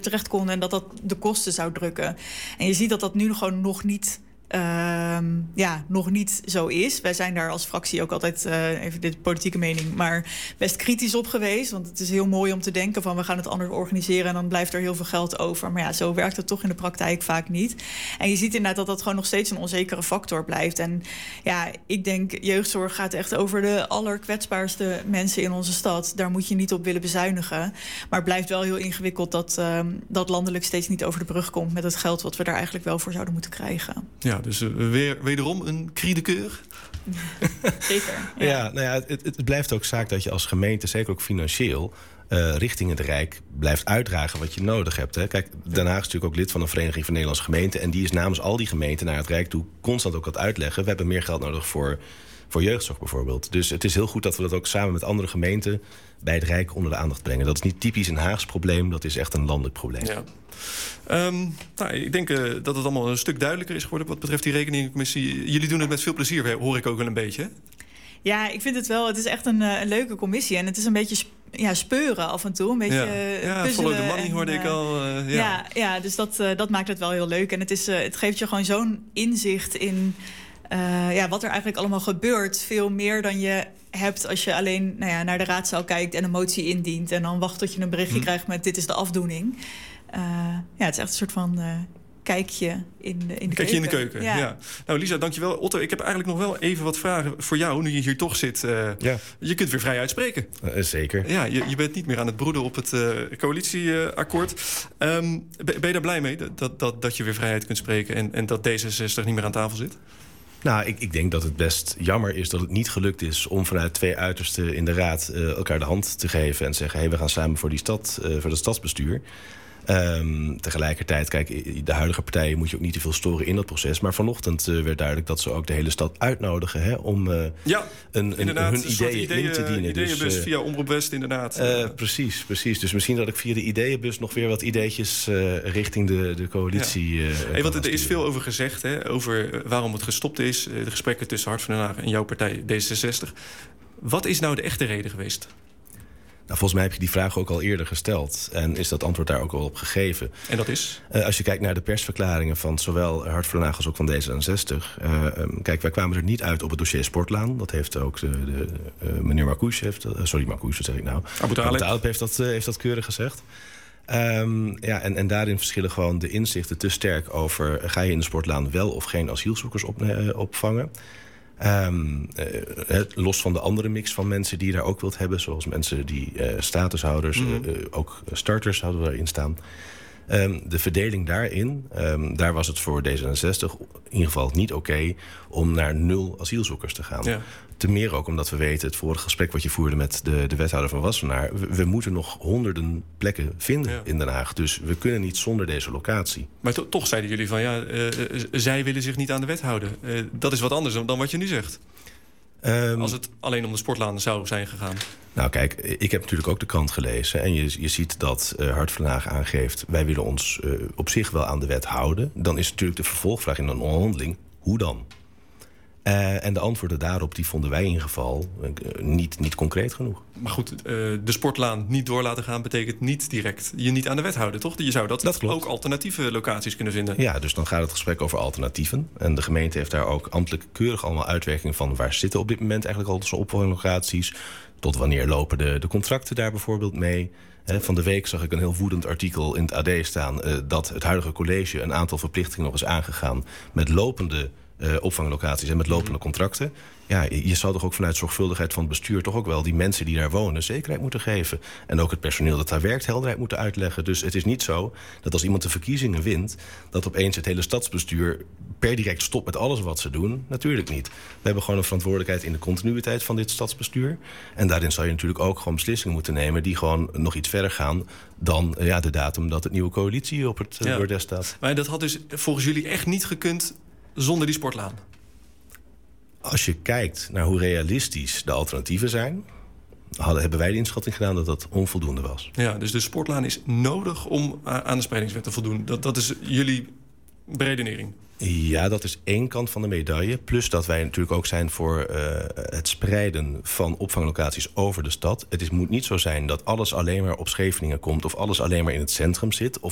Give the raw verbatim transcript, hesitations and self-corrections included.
terecht konden en dat dat de kosten zou drukken. En je ziet dat dat nu gewoon nog niet... Uh, ja, nog niet zo is. Wij zijn daar als fractie ook altijd, uh, even dit politieke mening, maar best kritisch op geweest. Want het is heel mooi om te denken van we gaan het anders organiseren en dan blijft er heel veel geld over. Maar ja, zo werkt het toch in de praktijk vaak niet. En je ziet inderdaad dat dat gewoon nog steeds een onzekere factor blijft. En ja, ik denk jeugdzorg gaat echt over de allerkwetsbaarste mensen in onze stad. Daar moet je niet op willen bezuinigen. Maar het blijft wel heel ingewikkeld dat, uh, dat landelijk steeds niet over de brug komt met het geld wat we daar eigenlijk wel voor zouden moeten krijgen. Ja, dus uh, weer, wederom een cri de coeur. Zeker. Ja, ja nou ja, het, het blijft ook zaak dat je als gemeente, zeker ook financieel, Uh, richting het Rijk blijft uitdragen wat je nodig hebt. Hè. Kijk, Den Haag is natuurlijk ook lid van een Vereniging van Nederlandse Gemeenten. En die is namens al die gemeenten naar het Rijk toe constant ook wat uitleggen. We hebben meer geld nodig voor, voor jeugdzorg bijvoorbeeld. Dus het is heel goed dat we dat ook samen met andere gemeenten bij het Rijk onder de aandacht brengen. Dat is niet typisch een Haags probleem, dat is echt een landelijk probleem. Ja. Um, nou, ik denk uh, dat het allemaal een stuk duidelijker is geworden wat betreft die rekeningencommissie. Jullie doen het met veel plezier, hoor ik ook wel een beetje, hè? Ja, ik vind het wel. Het is echt een, uh, een leuke commissie. En het is een beetje sp- ja, speuren af en toe. Een beetje ja. uh, ja, follow the money en, hoorde uh, ik al. Uh, ja. Ja, ja, dus dat, uh, dat maakt het wel heel leuk. En het, is, uh, het geeft je gewoon zo'n inzicht in uh, ja, wat er eigenlijk allemaal gebeurt. Veel meer dan je hebt als je alleen nou ja, naar de raadzaal kijkt en een motie indient. En dan wacht tot je een berichtje hm. krijgt met dit is de afdoening. Uh, ja, het is echt een soort van... Uh, kijkje in de, in de Kijkje keuken. in de keuken, ja. ja. Nou, Lisa, dankjewel. Otto, ik heb eigenlijk nog wel even wat vragen voor jou, nu je hier toch zit. Uh, ja. Je kunt weer vrij uitspreken. Uh, zeker. Ja, je, je bent niet meer aan het broeden op het uh, coalitieakkoord. Uh, um, ben je daar blij mee, dat, dat, dat je weer vrijheid kunt spreken en, en dat D zesenzestig niet meer aan tafel zit? Nou, ik, ik denk dat het best jammer is dat het niet gelukt is om vanuit twee uitersten in de raad uh, elkaar de hand te geven en zeggen, hey, we gaan samen voor die stad, uh, voor het stadsbestuur. Um, tegelijkertijd, kijk, de huidige partijen moet je ook niet te veel storen in dat proces. Maar vanochtend uh, werd duidelijk dat ze ook de hele stad uitnodigen, hè, om uh, ja, een, een, hun ideeën, ideeën in te dienen. Ideeënbus dus, uh, via Omroep West, inderdaad. Uh, precies, precies. Dus misschien dat ik via de ideeënbus nog weer wat ideetjes uh, richting de, de coalitie. Ja. Uh, hey, want er is veel over gezegd, hè, over waarom het gestopt is. Uh, de gesprekken tussen Hart van Den Haag en jouw partij D zesenzestig. Wat is nou de echte reden geweest? Nou, volgens mij heb je die vraag ook al eerder gesteld. En is dat antwoord daar ook al op gegeven. En dat is? Uh, als je kijkt naar de persverklaringen van zowel Hart van Den Haag als ook van D zesenzestig. Uh, um, kijk, wij kwamen er niet uit op het dossier Sportlaan. Dat heeft ook de, de, uh, meneer Marcouch heeft... Uh, sorry, Marcouch, wat zeg ik nou? Abu Talib. Abu Talib heeft dat, uh, heeft dat keurig gezegd. Um, ja, en, en daarin verschillen gewoon de inzichten te sterk over... Uh, ga je in de Sportlaan wel of geen asielzoekers op, uh, opvangen? Um, uh, los van de andere mix van mensen die je daar ook wilt hebben, zoals mensen die uh, statushouders, mm-hmm. uh, uh, ook starters hadden we erin staan. Um, de verdeling daarin, um, daar was het voor D zesenzestig in ieder geval niet oké okay om naar nul asielzoekers te gaan. Ja. Te meer ook omdat we weten, het vorige gesprek wat je voerde met de, de wethouder van Wassenaar, we, we moeten nog honderden plekken vinden ja. in Den Haag. Dus we kunnen niet zonder deze locatie. Maar to- toch zeiden jullie van ja, uh, zij willen zich niet aan de wet houden. Uh, dat is wat anders dan, dan wat je nu zegt. Um, Als het alleen om de sportlaan zou zijn gegaan. Nou kijk, ik heb natuurlijk ook de krant gelezen. En je, je ziet dat uh, Hart van Den Haag aangeeft, wij willen ons uh, op zich wel aan de wet houden. Dan is natuurlijk de vervolgvraag in een onderhandeling, hoe dan? Uh, en de antwoorden daarop, die vonden wij in ieder geval uh, niet, niet concreet genoeg. Maar goed, uh, de sportlaan niet door laten gaan betekent niet direct je niet aan de wet houden, toch? Je zou dat, dat ook alternatieve locaties kunnen vinden. Ja, dus dan gaat het gesprek over alternatieven. En de gemeente heeft daar ook ambtelijk keurig allemaal uitwerking van waar zitten op dit moment eigenlijk al zo'n opvanglocaties. Tot wanneer lopen de, de contracten daar bijvoorbeeld mee. He, van de week zag ik een heel woedend artikel in het A D staan uh, dat het huidige college een aantal verplichtingen nog is aangegaan met lopende Uh, opvanglocaties en met lopende contracten. Ja, je, je zou toch ook vanuit zorgvuldigheid van het bestuur toch ook wel die mensen die daar wonen zekerheid moeten geven. En ook het personeel dat daar werkt helderheid moeten uitleggen. Dus het is niet zo dat als iemand de verkiezingen wint, dat opeens het hele stadsbestuur per direct stopt met alles wat ze doen. Natuurlijk niet. We hebben gewoon een verantwoordelijkheid in de continuïteit van dit stadsbestuur. En daarin zou je natuurlijk ook gewoon beslissingen moeten nemen die gewoon nog iets verder gaan dan uh, ja, de datum dat het nieuwe coalitie op het uh, ja. bordes staat. Maar dat had dus volgens jullie echt niet gekund zonder die sportlaan? Als je kijkt naar hoe realistisch de alternatieven zijn, hadden, hebben wij de inschatting gedaan dat dat onvoldoende was. Ja, dus de sportlaan is nodig om aan de spreidingswet te voldoen. Dat, dat is jullie beredenering? Ja, dat is één kant van de medaille. Plus dat wij natuurlijk ook zijn voor uh, het spreiden van opvanglocaties over de stad. Het is, moet niet zo zijn dat alles alleen maar op Scheveningen komt of alles alleen maar in het centrum zit. Of